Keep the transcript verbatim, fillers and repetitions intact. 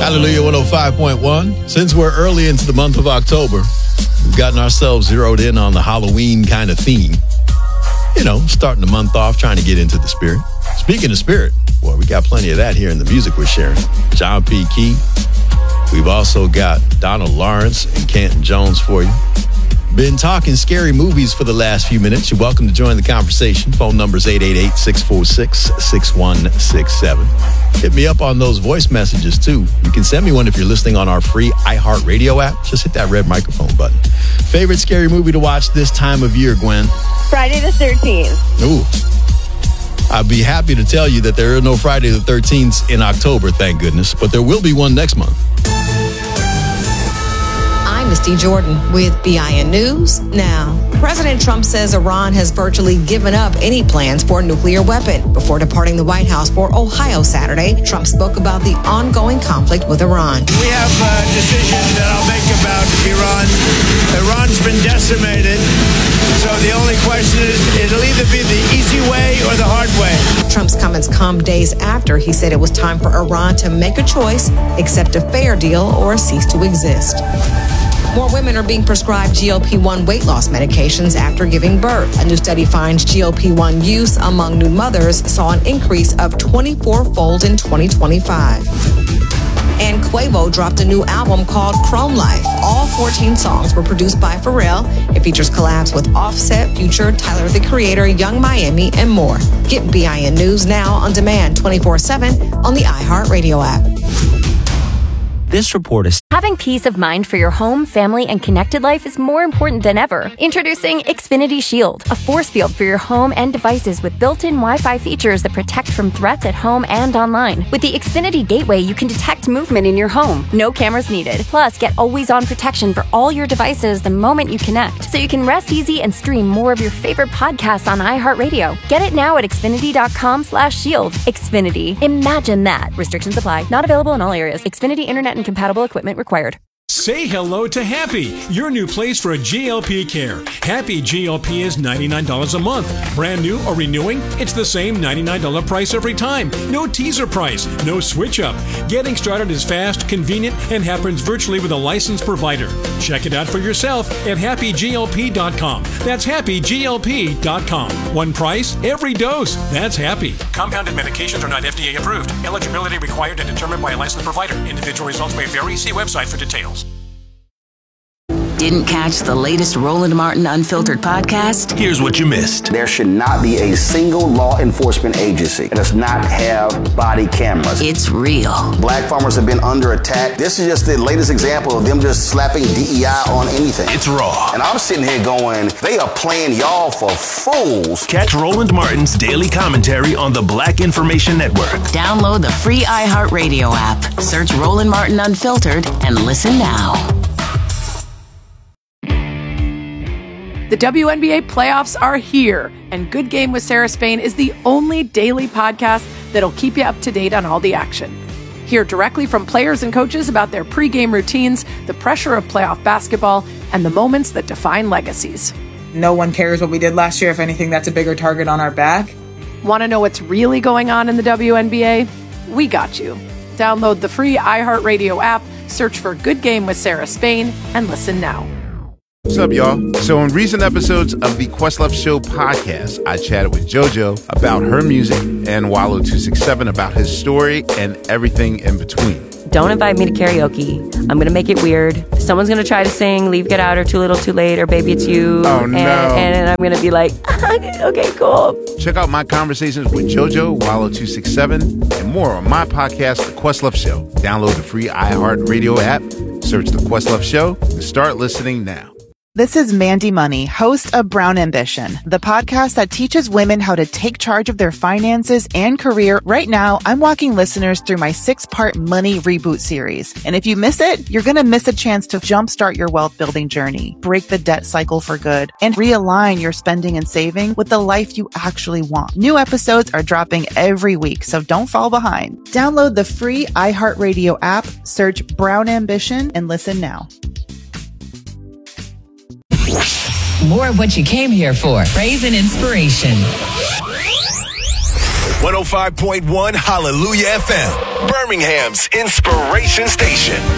Hallelujah one oh five point one. Since we're early into the month of October, we've gotten ourselves zeroed in on the Halloween kind of theme. You know, starting the month off, trying to get into the spirit. Speaking of spirit, boy, we got plenty of that here in the music we're sharing. John P. Key. We've also got Donald Lawrence and Canton Jones for you. Been talking scary movies for the last few minutes. You're welcome to join the conversation. Phone number's eight eight eight, six four six, six one six seven. Hit me up on those voice messages, too. You can send me one if you're listening on our free iHeartRadio app. Just hit that red microphone button. Favorite scary movie to watch this time of year, Gwen? Friday the thirteenth. Ooh. I'd be happy to tell you that there are no Friday the thirteenths in October, thank goodness. But there will be one next month. I'm Misty Jordan with B I N News Now. President Trump says Iran has virtually given up any plans for a nuclear weapon. Before departing the White House for Ohio Saturday, Trump spoke about the ongoing conflict with Iran. We have a decision that I'll make about Iran. Iran's been decimated, so the only question is it'll either be the easy way or the hard way. Trump's comments come days after he said it was time for Iran to make a choice, accept a fair deal, or cease to exist. More women are being prescribed G L P one weight loss medications after giving birth. A new study finds G L P one use among new mothers saw an increase of twenty-four-fold in twenty twenty-five. And Quavo dropped a new album called Chrome Life. All fourteen songs were produced by Pharrell. It features collabs with Offset, Future, Tyler the Creator, Young Miami, and more. Get B I N News Now on demand twenty-four seven on the iHeartRadio app. This report is... Having peace of mind for your home, family, and connected life is more important than ever. Introducing Xfinity Shield, a force field for your home and devices with built-in Wi-Fi features that protect from threats at home and online. With the Xfinity Gateway, you can detect movement in your home. No cameras needed. Plus, get always-on protection for all your devices the moment you connect, so you can rest easy and stream more of your favorite podcasts on iHeartRadio. Get it now at Xfinity.com slash shield. Xfinity. Imagine that. Restrictions apply. Not available in all areas. Xfinity Internet and compatible equipment required. Say hello to Happy, your new place for G L P care. Happy G L P is ninety-nine dollars a month. Brand new or renewing, it's the same ninety-nine dollars price every time. No teaser price, no switch up. Getting started is fast, convenient, and happens virtually with a licensed provider. Check it out for yourself at happy G L P dot com. That's happy G L P dot com. One price, every dose. That's Happy. Compounded medications are not F D A approved. Eligibility required and determined by a licensed provider. Individual results may vary. See website for details. Didn't catch the latest Roland Martin Unfiltered podcast? Here's what you missed. There should not be a single law enforcement agency that does not have body cameras. It's real. Black farmers have been under attack. This is just the latest example of them just slapping D E I on anything. It's raw. And I'm sitting here going, they are playing y'all for fools. Catch Roland Martin's daily commentary on the Black Information Network. Download the free iHeartRadio app. Search Roland Martin Unfiltered and listen now. The W N B A playoffs are here, and Good Game with Sarah Spain is the only daily podcast that'll keep you up to date on all the action. Hear directly from players and coaches about their pregame routines, the pressure of playoff basketball, and the moments that define legacies. No one cares what we did last year. If anything, that's a bigger target on our back. Want to know what's really going on in the W N B A? We got you. Download the free iHeartRadio app, search for Good Game with Sarah Spain, and listen now. What's up, y'all? So in recent episodes of the Questlove Show podcast, I chatted with JoJo about her music and Wallow two six seven about his story and everything in between. Don't invite me to karaoke. I'm going to make it weird. Someone's going to try to sing Leave, Get Out, or Too Little, Too Late, or Baby It's You. Oh, no. And, and I'm going to be like, okay, cool. Check out my conversations with JoJo, Wallow two six seven, and more on my podcast, The Questlove Show. Download the free iHeartRadio app, search The Questlove Show, and start listening now. This is Mandy Money, host of Brown Ambition, the podcast that teaches women how to take charge of their finances and career. Right now, I'm walking listeners through my six-part Money Reboot series. And if you miss it, you're going to miss a chance to jumpstart your wealth-building journey, break the debt cycle for good, and realign your spending and saving with the life you actually want. New episodes are dropping every week, so don't fall behind. Download the free iHeartRadio app, search Brown Ambition, and listen now. More of what you came here for. Praise and inspiration. one oh five point one Hallelujah F M, Birmingham's inspiration station.